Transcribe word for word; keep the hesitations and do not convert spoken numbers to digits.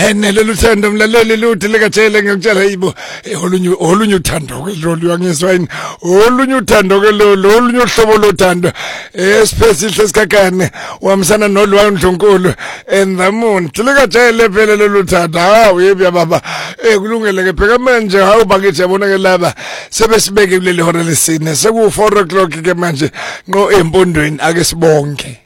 nelo luthando mlaleli luthi likatshele ngiyokutshela yibo olunye olunye uthando ke lolu yangizwa yini olunye uthando ke lolu olunye uhlobo lothando esiphesihle esikakane wamsana nolwayo uNdlunkulu endamuni likatshele phela lolu thando hawu yebi baba ekulungele ke pheka manje hawu bakithi yabona ke laba sebesibeke kuleli hora lesine seku four o'clock ke manje ngo empondweni ake sibonke.